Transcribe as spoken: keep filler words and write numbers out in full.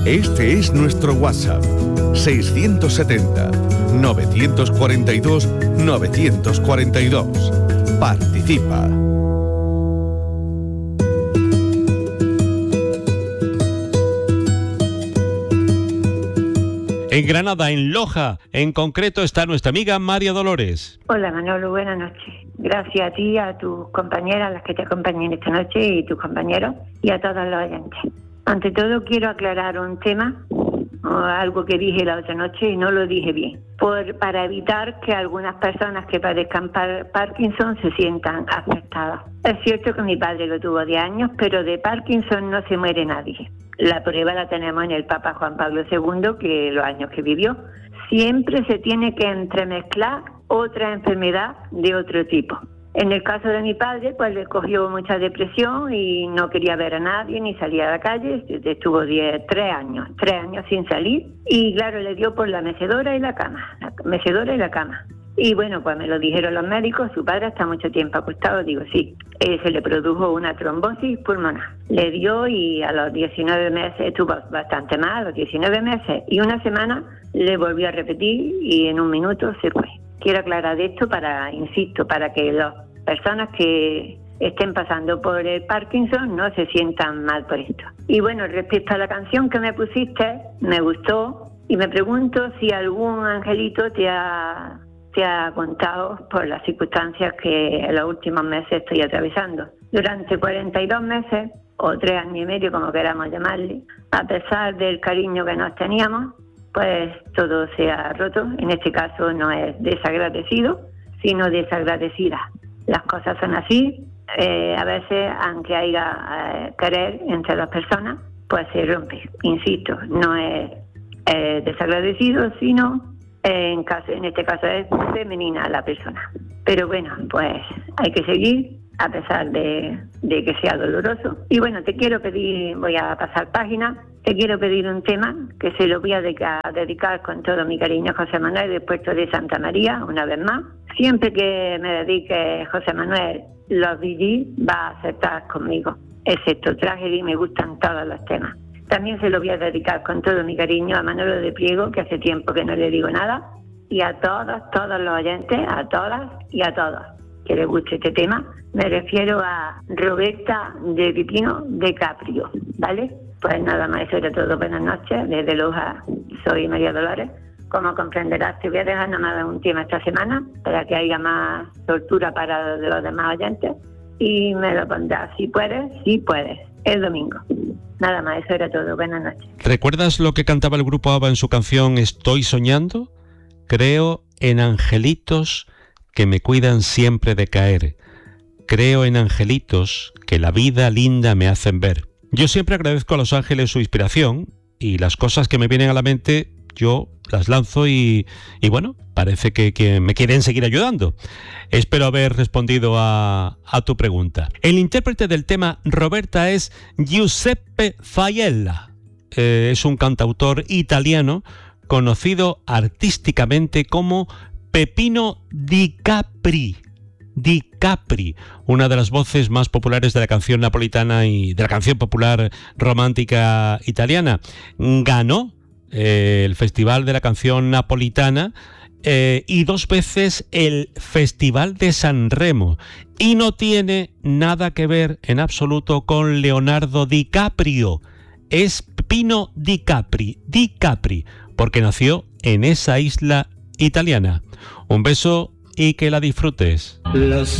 Este es nuestro WhatsApp, seiscientos setenta, novecientos cuarenta y dos, novecientos cuarenta y dos. Participa. En Granada, en Loja, en concreto, está nuestra amiga María Dolores. Hola Manolo, buenas noches. Gracias a ti, a tus compañeras, las que te acompañan esta noche, y tus compañeros, y a todos los oyentes. Ante todo quiero aclarar un tema, o algo que dije la otra noche y no lo dije bien, por, para evitar que algunas personas que padezcan par, Parkinson se sientan afectadas. Es cierto que mi padre lo tuvo diez años, pero de Parkinson no se muere nadie. La prueba la tenemos en el Papa Juan Pablo segundo, que los años que vivió. Siempre se tiene que entremezclar otra enfermedad de otro tipo. En el caso de mi padre, pues le cogió mucha depresión y no quería ver a nadie ni salía a la calle. Estuvo diez, tres años, tres años sin salir, y claro, le dio por la mecedora y la cama, la mecedora y la cama. Y bueno, pues me lo dijeron los médicos, su padre está mucho tiempo acostado. Digo, sí, eh, se le produjo una trombosis pulmonar. Le dio y a los diecinueve meses, estuvo bastante mal, a los diecinueve meses y una semana le volvió a repetir y en un minuto se fue. Quiero aclarar esto para, insisto, para que las personas que estén pasando por el Parkinson no se sientan mal por esto. Y bueno, respecto a la canción que me pusiste, me gustó y me pregunto si algún angelito te ha... te ha contado por las circunstancias que en los últimos meses estoy atravesando. Durante cuarenta y dos meses, o tres años y medio, como queramos llamarle, a pesar del cariño que nos teníamos, pues todo se ha roto. En este caso no es desagradecido, sino desagradecida. Las cosas son así. Eh, a veces, aunque haya eh, querer entre las personas, pues se rompe. Insisto, no es eh, desagradecido, sino... En, caso, en este caso es femenina la persona. Pero bueno, pues hay que seguir a pesar de, de que sea doloroso. Y bueno, te quiero pedir, voy a pasar página, te quiero pedir un tema que se lo voy a dedicar, dedicar con todo mi cariño a José Manuel del puerto de Santa María, una vez más. Siempre que me dedique José Manuel, los D J va a aceptar conmigo, excepto Tragedy, me gustan todos los temas. También se lo voy a dedicar con todo mi cariño a Manolo de Priego, que hace tiempo que no le digo nada, y a todos, todos los oyentes, a todas y a todos que les guste este tema. Me refiero a Roberta de Pipino de Caprio, ¿vale? Pues nada más, eso era todo. Buenas noches, desde Loja soy María Dolores. Como comprenderás, te voy a dejar nada más un tema esta semana para que haya más soltura para los demás oyentes, y me lo pondrás, si puedes, si puedes, el domingo. Nada más, eso era todo. Buenas noches. ¿Recuerdas lo que cantaba el grupo ABBA en su canción Estoy soñando? Creo en angelitos que me cuidan siempre de caer. Creo en angelitos que la vida linda me hacen ver. Yo siempre agradezco a los ángeles su inspiración, y las cosas que me vienen a la mente yo las lanzo y, y bueno, parece que, que me quieren seguir ayudando. Espero haber respondido a, a tu pregunta. El intérprete del tema Roberta es Giuseppe Faiella. Eh, es un cantautor italiano conocido artísticamente como Peppino Di Capri. Di Capri, una de las voces más populares de la canción napolitana y de la canción popular romántica italiana. Ganó eh, el Festival de la Canción Napolitana eh, y dos veces el Festival de San Remo, y no tiene nada que ver en absoluto con Leonardo DiCaprio. Es Peppino Di Capri, Di Capri, porque nació en esa isla italiana. Un beso y que la disfrutes. Los